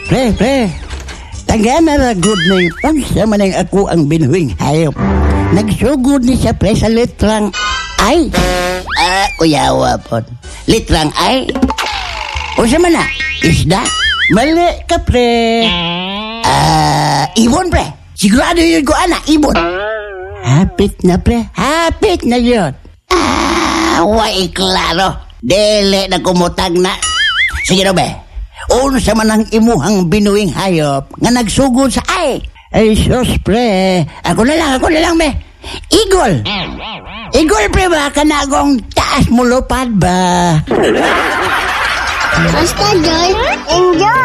Pre. Tagana ra good ning unsa man ang ako ang binuhing hayop. Nagsugod ni siya pre sa litrang ay. Kuyawa po. Litrang ay. Unsa man na? Isda? Mali ka pre. Ibon pre. Sigurado yun ko anak, ibon. Hapit na pre. Hapit na yun. Way klaro. Dele na kumutag na. Sige no be. Unsa man ang imuhang binuing hayop nga nagsugod sa ay. Ay sus pre. Ako na lang be. Igol pre ba? Kanagong taas mo lupad ba? Basta Joy, enjoy!